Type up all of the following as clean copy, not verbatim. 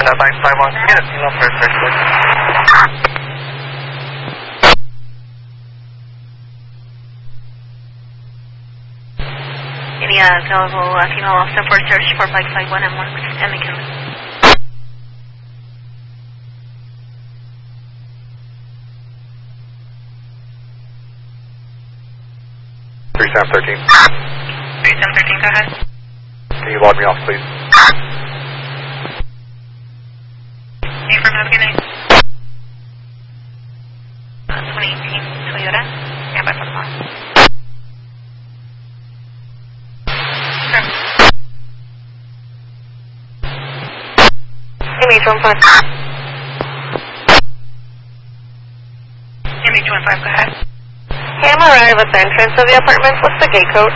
551, get a signal for search, please. Any available female officer for search for 551 and Marks and McKinley. Sam 13. 3713, go ahead. Can you log me off, please? Affirm, have a good night. 2018 Toyota, stand by for the call. Sure. MH15. MH15, go ahead. Okay, I'm arrived at the entrance of the apartments. What's the gate code?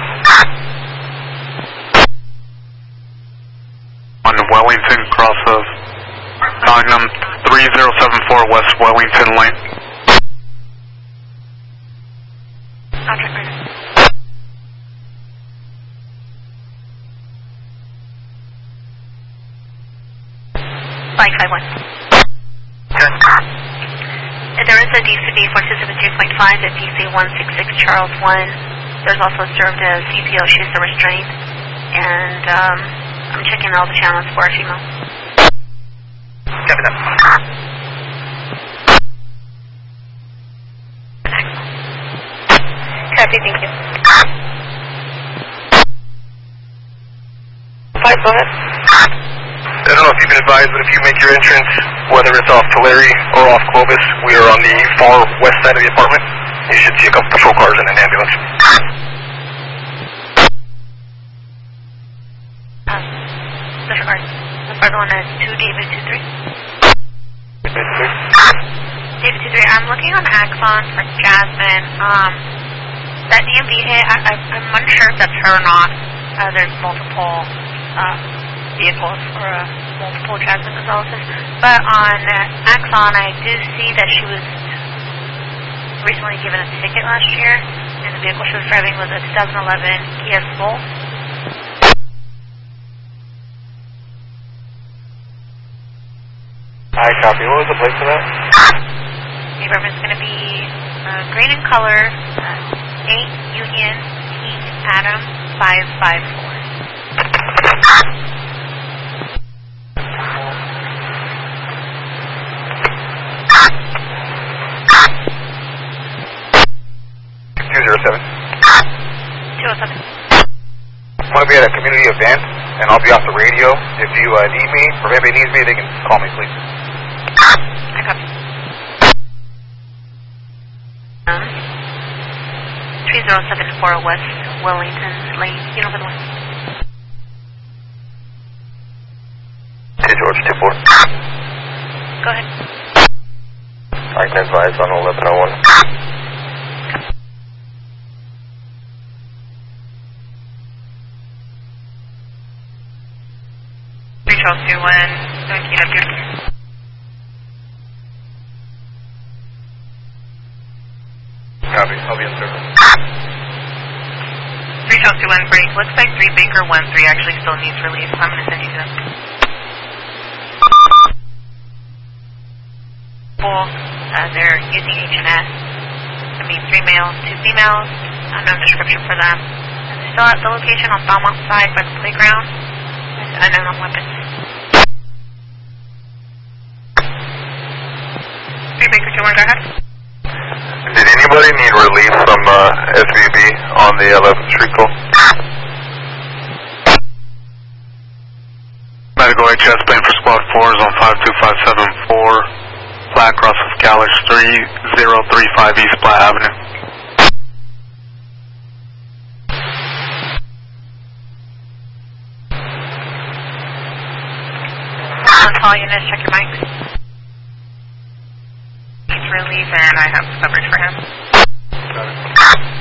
On Wellington, cross of Magnum 3074 West Wellington Lane. Object ready. Flight 51. There is a DCD 4272.5 at DC 166 Charles 1. There's also served as CPO. She's a restraint. And I'm checking all the channels for a female. Copy that. Copy, thank you. 5, go ahead. I don't know if you've been advised, but if you make your entrance, whether it's off Tulare or off Clovis, we are on the far west side of the apartment. You should see a couple patrol cars and an ambulance. Disregard. The further one is 2 David 23. David 23, I'm looking on Axon for Jasmine. That DMV hit, I'm unsure if that's her or not. There's multiple vehicles for multiple Jasmine Gonzalez's. But on Axon, I do see that she was recently given a ticket last year, and the vehicle she was driving was a 2011 Kia Soul. Hi, copy. What was the place for that? The government's going to be green in color, 8 Union King Adam 554. I'm going to be at a community event, and I'll be off the radio. If you need me, or if anybody needs me, they can call me, please. I copy. 3074 West Wellington Lane. You know the one. Hey, George, 2-4. Go ahead. I can advise on 1101. 321, Copy. I'll be in service. 321 break. Looks like 3 Baker 13 actually still needs release. I'm going to send you to them. They're using H&S. 3 males, 2 females. Unknown description for them. And they're still at the location on Belmont side by the playground. Unknown on weapons. 3 Baker 21, go ahead. Did anybody need relief from SVB on the 11th Street call? Medical HS plane for squad 4 is on 52574 Platte Cross of Calix 3035 East Platte Avenue. Call units, check your mics. Needs relief and I have coverage for him. Got it.